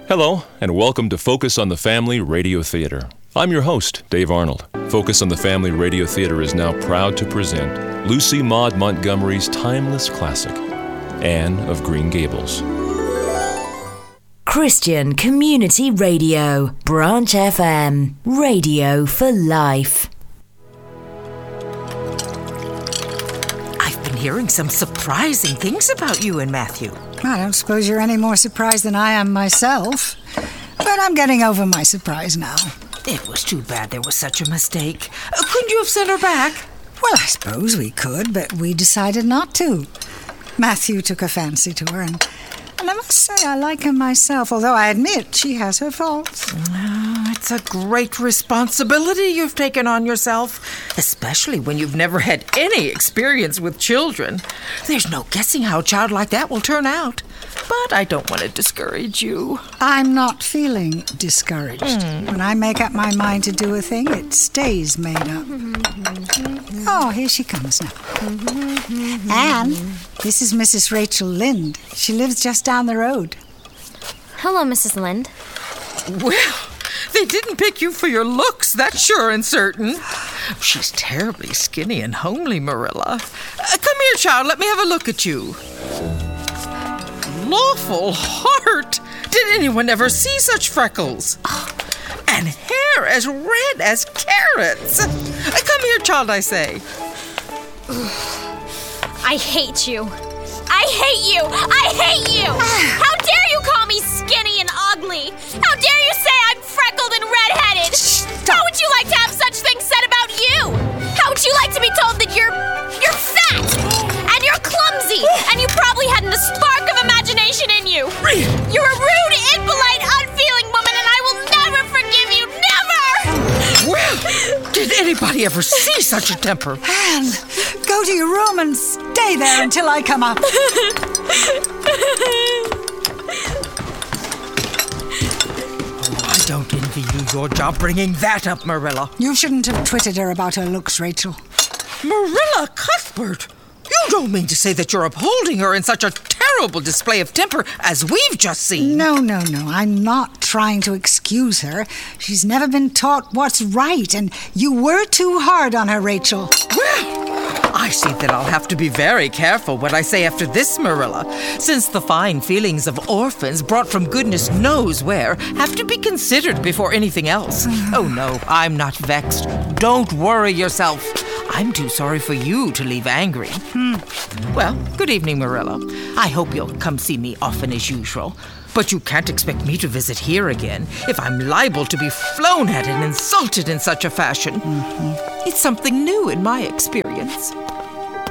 Hello, and welcome to Focus on the Family Radio Theater. I'm your host, Dave Arnold. Focus on the Family Radio Theater is now proud to present Lucy Maud Montgomery's timeless classic, Anne of Green Gables. Christian Community Radio, Branch FM, radio for life. I've been hearing some surprising things about you and Matthew. I don't suppose you're any more surprised than I am myself. But I'm getting over my surprise now. It was too bad there was such a mistake. Couldn't you have sent her back? Well, I suppose we could, but we decided not to. Matthew took a fancy to her, and I must say I like him myself, although I admit she has her faults. It's a great responsibility you've taken on yourself, especially when you've never had any experience with children. There's no guessing how a child like that will turn out. But I don't want to discourage you. I'm not feeling discouraged. When I make up my mind to do a thing, it stays made up. Oh, here she comes now. Anne, this is Mrs. Rachel Lind. She lives just down the road. Hello, Mrs. Lind. Well, they didn't pick you for your looks, that's sure and certain. She's terribly skinny and homely, Marilla. Come here, child, let me have a look at you. Lawful heart! Did anyone ever see such freckles? And hair as red as carrots! Come here, child, I say. I hate you. I hate you! I hate you! How dare you call me skinny and ugly? How dare you say I'm freckled and redheaded? How would you like to have such things said about you? How would you like to be told that you're fat and you're clumsy and you probably hadn't a spark of imagination in you? You're a rude, impolite, unfeeling woman, and I will never forgive you. Never! Well, did anybody ever see such a temper? Anne, go to your room and stay there until I come up. I don't envy you your job bringing that up, Marilla. You shouldn't have twitted her about her looks, Rachel. Marilla Cuthbert! You don't mean to say that you're upholding her in such a terrible display of temper as we've just seen? No. I'm not trying to excuse her. She's never been taught what's right, and you were too hard on her, Rachel. Well, I see that I'll have to be very careful what I say after this, Marilla, since the fine feelings of orphans brought from goodness knows where have to be considered before anything else. Oh, no, I'm not vexed. Don't worry yourself. I'm too sorry for you to leave angry. Well, good evening, Marilla. I hope you'll come see me often as usual. But you can't expect me to visit here again if I'm liable to be flown at and insulted in such a fashion. It's something new in my experience.